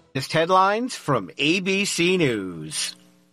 Just headlines from ABC News.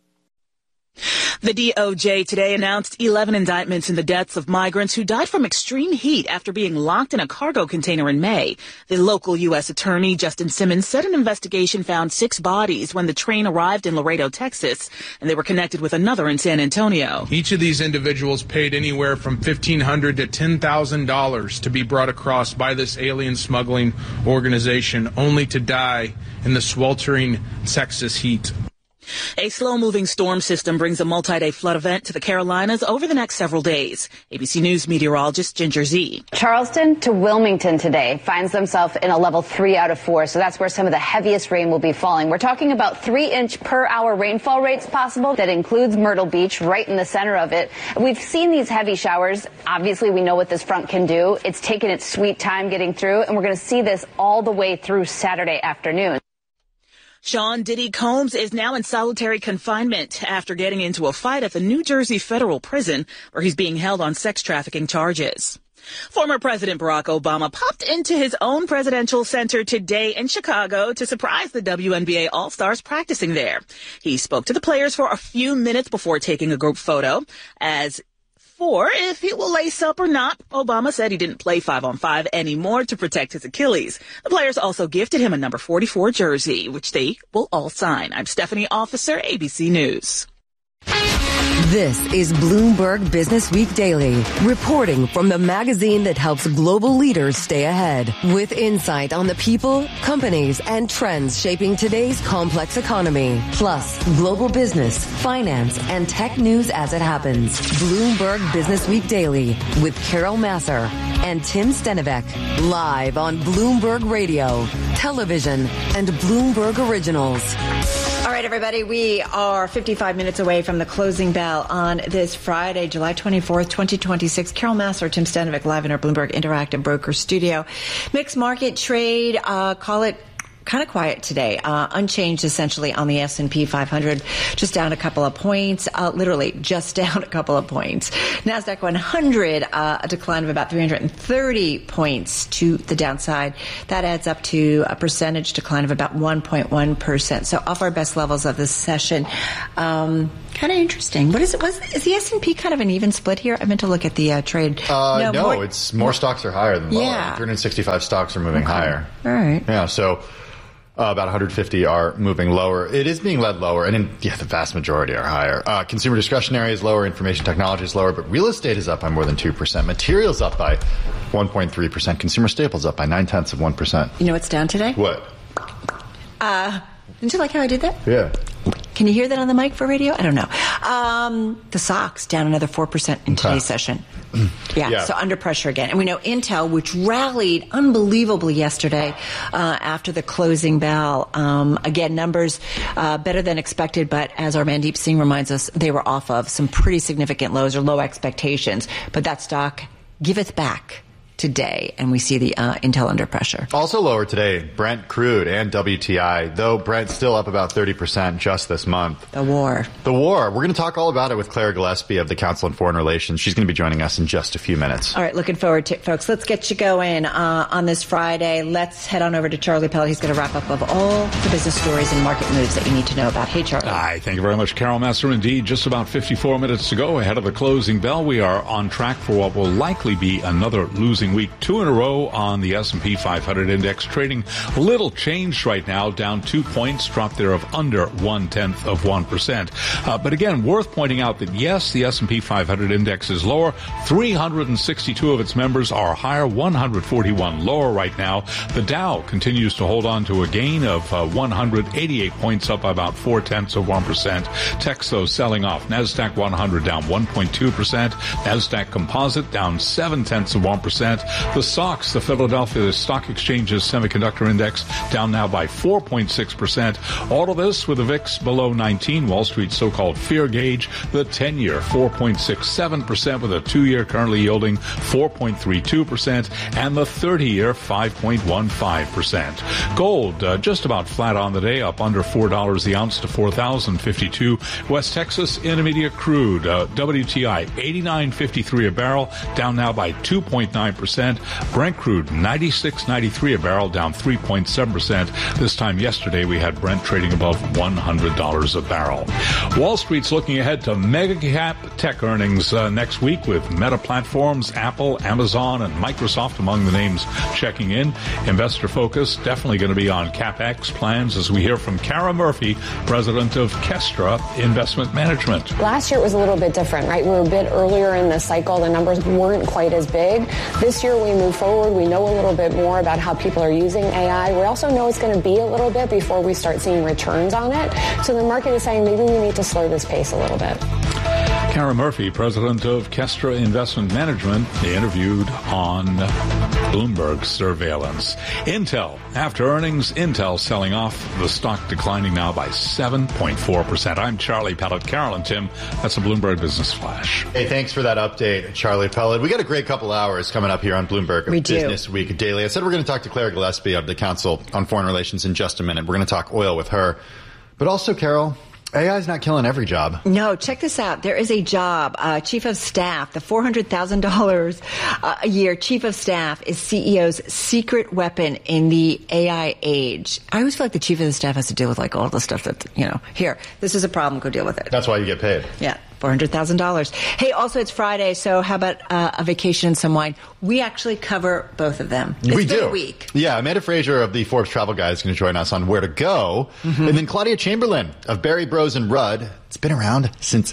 The DOJ today announced 11 indictments in the deaths of migrants who died from extreme heat after being locked in a cargo container in May. The local U.S. attorney, Justin Simmons, said an investigation found 6 bodies when the train arrived in Laredo, Texas, and they were connected with another in San Antonio. Each of these individuals paid anywhere from $1,500 to $10,000 to be brought across by this alien smuggling organization, only to die in the sweltering Texas heat. A slow-moving storm system brings a multi-day flood event to the Carolinas over the next several days. ABC News meteorologist Ginger Z. Charleston to Wilmington today finds themselves in a level 3 out of 4, so that's where some of the heaviest rain will be falling. We're talking about 3-inch per hour rainfall rates possible. That includes Myrtle Beach, right in the center of it. We've seen these heavy showers. Obviously, we know what this front can do. It's taken its sweet time getting through, and we're going to see this all the way through Saturday afternoon. Sean Diddy Combs is now in solitary confinement after getting into a fight at the New Jersey federal prison where he's being held on sex trafficking charges. Former President Barack Obama popped into his own presidential center today in Chicago to surprise the WNBA All-Stars practicing there. He spoke to the players for a few minutes before taking a group photo. As for if he will lace up or not, Obama said he didn't play 5-on-5 anymore to protect his Achilles. The players also gifted him a number 44 jersey, which they will all sign. I'm Stephanie Officer, ABC News. This is Bloomberg Business Week Daily, reporting from the magazine that helps global leaders stay ahead, with insight on the people, companies, and trends shaping today's complex economy, plus global business, finance, and tech news as it happens. Bloomberg Business Week Daily with Carol Massar and Tim Stenivek, live on Bloomberg Radio, television, and Bloomberg Originals. All right, everybody, we are 55 minutes away from the closing bell on this Friday, July 24th, 2026. Carol Massar, Tim Stenivek, live in our Bloomberg Interactive Broker studio. Mixed market trade, call it kind of quiet today, unchanged essentially on the S&P 500, just down a couple of points, literally just down a couple of points. NASDAQ 100, a decline of about 330 points to the downside. That adds up to a percentage decline of about 1.1%. So off our best levels of this session. Kind of interesting. What is it? Is the S&P kind of an even split here? I meant to look at the trade. No, it's more stocks are higher than lower. Yeah. 365 stocks are moving higher. All right. Yeah, so about 150 are moving lower. It is being led lower, and the vast majority are higher. Consumer discretionary is lower, information technology is lower, but real estate is up by more than 2%. Materials up by 1.3%. Consumer staples up by 0.9%. You know what's down today? What? Didn't you like how I did that? Yeah. Can you hear that on the mic for radio? I don't know. The SOX down another 4% in today's session. Yeah, so under pressure again. And we know Intel, which rallied unbelievably yesterday after the closing bell. Again, numbers better than expected, but as our Mandeep Singh reminds us, they were off of some pretty significant lows or low expectations. But that stock giveth back today, and we see the Intel under pressure. Also lower today, Brent crude and WTI, though Brent's still up about 30% just this month. The war. We're going to talk all about it with Claire Gillespie of the Council on Foreign Relations. She's going to be joining us in just a few minutes. All right, looking forward to it, folks. Let's get you going on this Friday. Let's head on over to Charlie Pellet. He's going to wrap up of all the business stories and market moves that you need to know about. Hey, Charlie. Hi, thank you very much, Carol Massar. Indeed, just about 54 minutes to go ahead of the closing bell. We are on track for what will likely be another losing week. 2 in a row on the S&P 500 index, trading a little changed right now, down 2 points, drop there of under 0.1%. But again, worth pointing out that yes, the S&P 500 index is lower. 362 of its members are higher, 141 lower right now. The Dow continues to hold on to a gain of 188 points, up by about 0.4%. Techs, though, selling off. NASDAQ 100 down 1.2%. NASDAQ Composite down 0.7%. The SOX, the Philadelphia Stock Exchange's semiconductor index, down now by 4.6%. All of this with the VIX below 19, Wall Street's so-called fear gauge, the 10-year 4.67%, with a 2-year currently yielding 4.32%, and the 30-year 5.15%. Gold just about flat on the day, up under $4 the ounce to $4,052. West Texas Intermediate crude, WTI 89.53 a barrel, down now by 2.9%. 0.5%. Brent crude, $96.93 a barrel, down 3.7%. This time yesterday, we had Brent trading above $100 a barrel. Wall Street's looking ahead to mega cap tech earnings next week with Meta Platforms, Apple, Amazon, and Microsoft among the names checking in. Investor focus definitely going to be on CapEx plans as we hear from Kara Murphy, president of Kestra Investment Management. Last year it was a little bit different, right? We were a bit earlier in the cycle. The numbers weren't quite as big. This year we move forward. We know a little bit more about how people are using AI. We also know it's going to be a little bit before we start seeing returns on it. So the market is saying maybe we need to slow this pace a little bit. Kara Murphy, president of Kestra Investment Management, interviewed on Bloomberg Surveillance. Intel, after earnings, Intel selling off, the stock declining now by 7.4%. I'm Charlie Pellet. Carol and Tim, that's a Bloomberg Business Flash. Hey, thanks for that update, Charlie Pellet. We got a great couple hours coming up here on Bloomberg Business Week Daily. I said we're going to talk to Claire Gillespie of the Council on Foreign Relations in just a minute. We're going to talk oil with her. But also, Carol, AI is not killing every job. No, check this out. There is a job, chief of staff, the $400,000 a year chief of staff is CEO's secret weapon in the AI age. I always feel like the chief of the staff has to deal with like all the stuff that, here, this is a problem, go deal with it. That's why you get paid. Yeah. $400,000. Hey, also it's Friday, so how about a vacation and some wine? We actually cover both of them. We do. A week. Yeah, Amanda Fraser of the Forbes Travel Guide is going to join us on where to go. Mm-hmm. And then Claudia Chamberlain of Barry Bros and Rudd. It's been around since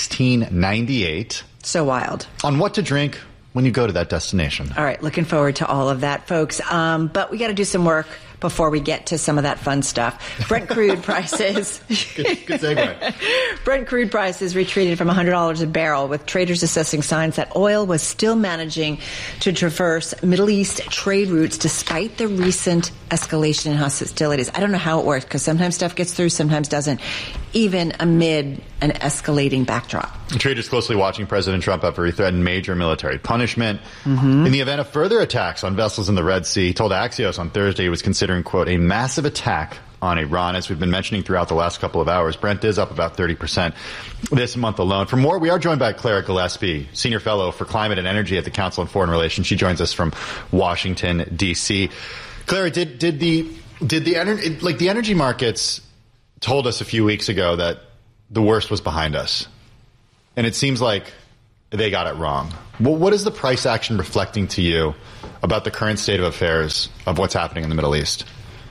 1698. So wild. On what to drink when you go to that destination. All right, looking forward to all of that, folks. But we got to do some work before we get to some of that fun stuff. Brent crude prices. Good segue. Brent crude prices retreated from $100 a barrel, with traders assessing signs that oil was still managing to traverse Middle East trade routes despite the recent escalation in hostilities. I don't know how it works, because sometimes stuff gets through, sometimes doesn't, even amid an escalating backdrop. Traders closely watching President Trump after he threatened major military punishment. Mm-hmm. In the event of further attacks on vessels in the Red Sea, he told Axios on Thursday he was considering, quote, a massive attack on Iran. As we've been mentioning throughout the last couple of hours, Brent is up about 30% this month alone. For more, we are joined by Claire Gillespie, Senior Fellow for Climate and Energy at the Council on Foreign Relations. She joins us from Washington, D.C. Claire, did the energy markets told us a few weeks ago that the worst was behind us, and it seems like they got it wrong. Well, what is the price action reflecting to you about the current state of affairs of what's happening in the Middle East?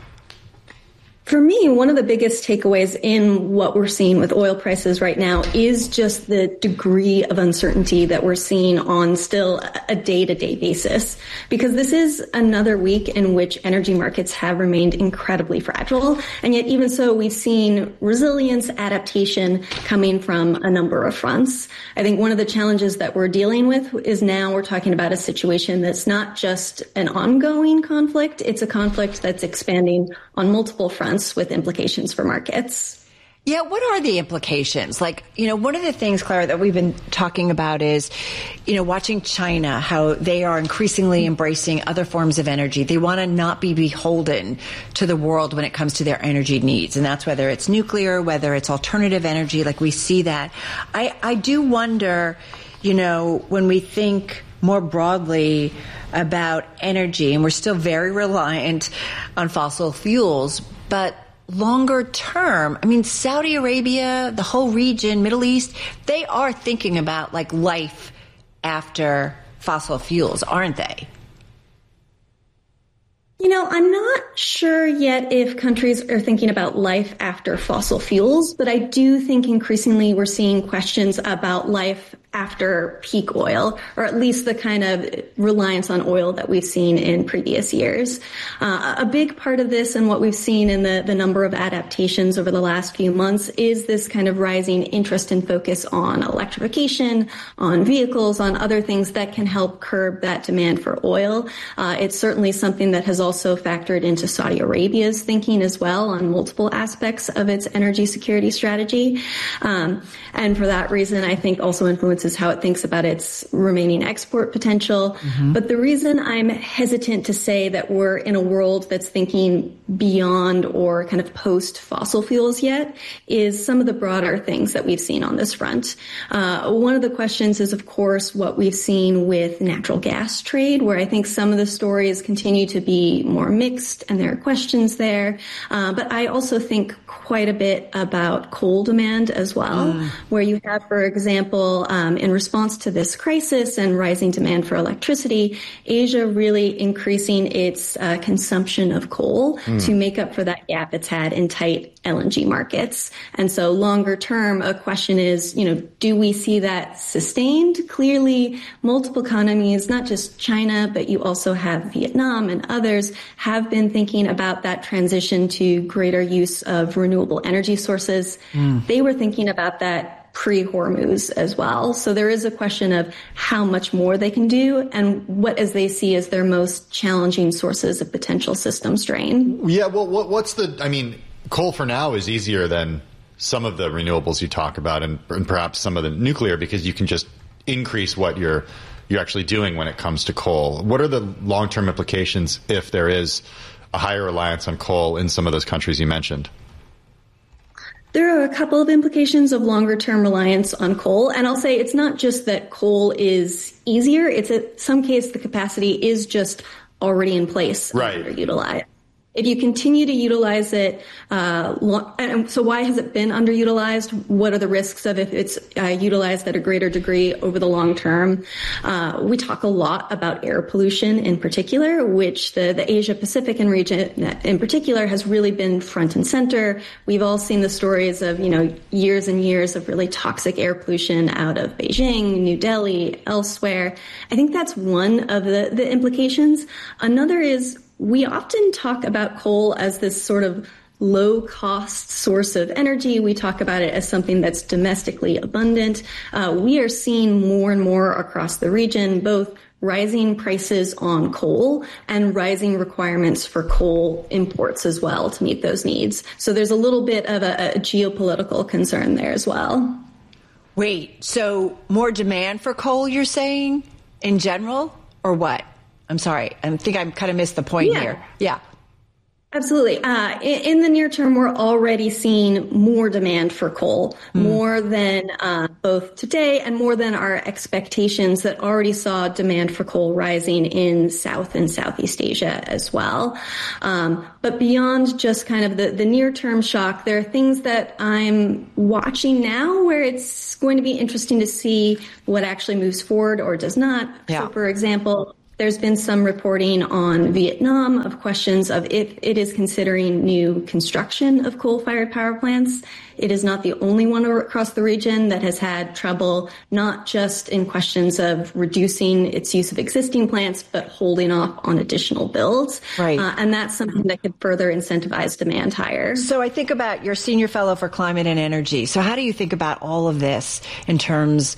For me, one of the biggest takeaways in what we're seeing with oil prices right now is just the degree of uncertainty that we're seeing on still a day-to-day basis. Because this is another week in which energy markets have remained incredibly fragile. And yet even so, we've seen resilience, adaptation coming from a number of fronts. I think one of the challenges that we're dealing with is now we're talking about a situation that's not just an ongoing conflict. It's a conflict that's expanding on multiple fronts, with implications for markets. Yeah, what are the implications? One of the things, Clara, that we've been talking about is, watching China, how they are increasingly embracing other forms of energy. They want to not be beholden to the world when it comes to their energy needs. And that's whether it's nuclear, whether it's alternative energy, like we see that. I do wonder, when we think more broadly about energy, and we're still very reliant on fossil fuels, but longer term, Saudi Arabia, the whole region, Middle East, they are thinking about life after fossil fuels, aren't they? I'm not sure yet if countries are thinking about life after fossil fuels, but I do think increasingly we're seeing questions about life after peak oil, or at least the kind of reliance on oil that we've seen in previous years. A big part of this and what we've seen in the number of adaptations over the last few months is this kind of rising interest and focus on electrification, on vehicles, on other things that can help curb that demand for oil. It's certainly something that has also factored into Saudi Arabia's thinking as well on multiple aspects of its energy security strategy. And for that reason, I think also influencing exports is how it thinks about its remaining export potential. But the reason I'm hesitant to say that we're in a world that's thinking beyond or kind of post fossil fuels yet is some of the broader things that we've seen on this front. One of the questions is, of course, what we've seen with natural gas trade, where I think some of the stories continue to be more mixed and there are questions there. But I also think quite a bit about coal demand as well, where you have, for example, in response to this crisis and rising demand for electricity, Asia really increasing its consumption of coal to make up for that gap it's had in tight LNG markets. And so longer term, a question is, do we see that sustained? Clearly, multiple economies, not just China, but you also have Vietnam and others, have been thinking about that transition to greater use of renewable energy sources. They were thinking about that pre-Hormuz as well. So there is a question of how much more they can do and what as they see as their most challenging sources of potential system strain. Yeah, well, coal for now is easier than some of the renewables you talk about and perhaps some of the nuclear because you can just increase what you're actually doing when it comes to coal. What are the long-term implications if there is a higher reliance on coal in some of those countries you mentioned? There are a couple of implications of longer-term reliance on coal. And I'll say it's not just that coal is easier. It's in some case the capacity is just already in place and underutilized. If you continue to utilize it, and so why has it been underutilized? What are the risks of if it's utilized at a greater degree over the long term? We talk a lot about air pollution in particular, which the Asia Pacific region in particular has really been front and center. We've all seen the stories of, years and years of really toxic air pollution out of Beijing, New Delhi, elsewhere. I think that's one of the implications. Another is, we often talk about coal as this sort of low-cost source of energy. We talk about it as something that's domestically abundant. We are seeing more and more across the region, both rising prices on coal and rising requirements for coal imports as well to meet those needs. So there's a little bit of a geopolitical concern there as well. Wait, so more demand for coal, you're saying, in general, or what? I'm sorry. I think I kind of missed the point here. Yeah. Absolutely. In the near term, we're already seeing more demand for coal, more than both today and more than our expectations that already saw demand for coal rising in South and Southeast Asia as well. But beyond just kind of the near-term shock, there are things that I'm watching now where it's going to be interesting to see what actually moves forward or does not. Yeah. So, for example, there's been some reporting on Vietnam of questions of if it is considering new construction of coal-fired power plants. It is not the only one across the region that has had trouble, not just in questions of reducing its use of existing plants, but holding off on additional builds. Right. And that's something that could further incentivize demand higher. So I think about your senior fellow for climate and energy. So how do you think about all of this in terms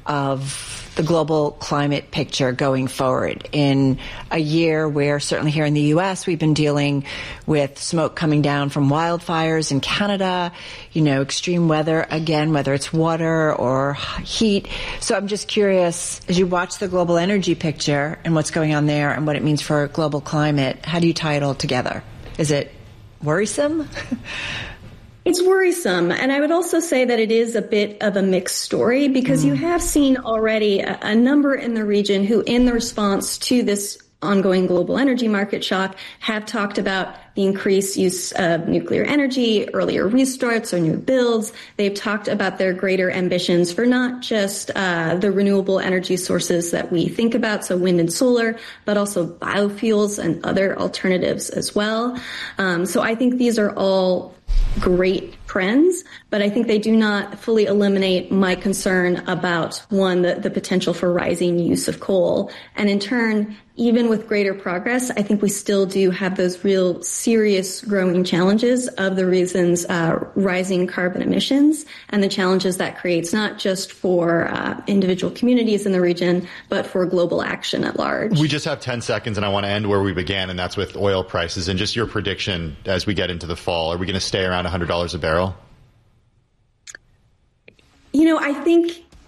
of the global climate picture going forward in a year where certainly here in the U.S. we've been dealing with smoke coming down from wildfires in Canada, extreme weather, again, whether it's water or heat. So I'm just curious, as you watch the global energy picture and what's going on there and what it means for global climate, how do you tie it all together? Is it worrisome? It's worrisome. And I would also say that it is a bit of a mixed story because you have seen already a number in the region who, in the response to this ongoing global energy market shock, have talked about the increased use of nuclear energy, earlier restarts or new builds. They've talked about their greater ambitions for not just the renewable energy sources that we think about, so wind and solar, but also biofuels and other alternatives as well. So I think these are all great trends, but I think they do not fully eliminate my concern about, one, the potential for rising use of coal. And in turn, even with greater progress, I think we still do have those real serious growing challenges of the reasons rising carbon emissions and the challenges that creates not just for individual communities in the region, but for global action at large. We just have 10 seconds and I want to end where we began, and that's with oil prices and just your prediction as we get into the fall. Are we going to stay around $100 a barrel? I think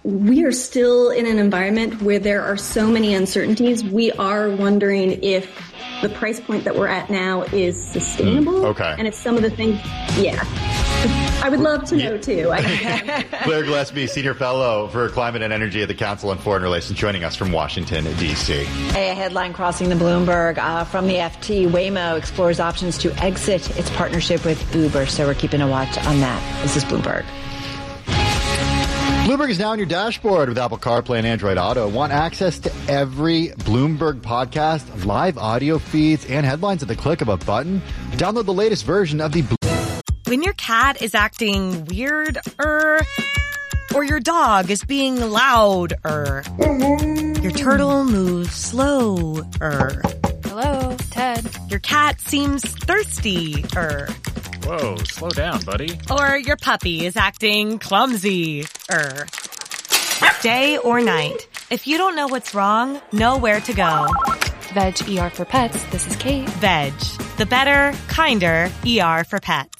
we are still in an environment where there are so many uncertainties. We are wondering if the price point that we're at now is sustainable. Okay. And if some of the things, I would love to know too. Claire Gillespie, Senior Fellow for Climate and Energy at the Council on Foreign Relations, joining us from Washington, D.C. A headline crossing the Bloomberg from the FT. Waymo explores options to exit its partnership with Uber. So we're keeping a watch on that. This is Bloomberg. Bloomberg is now on your dashboard with Apple CarPlay and Android Auto. Want access to every Bloomberg podcast, live audio feeds, and headlines at the click of a button? Download the latest version of the When your cat is acting weird, or your dog is being loud, your turtle moves slow, Hello, Ted. Your cat seems thirsty, Whoa, slow down, buddy. Or your puppy is acting clumsy, Day or night, if you don't know what's wrong, know where to go. Veg ER for Pets, this is Kate. Veg, the better, kinder ER for pets.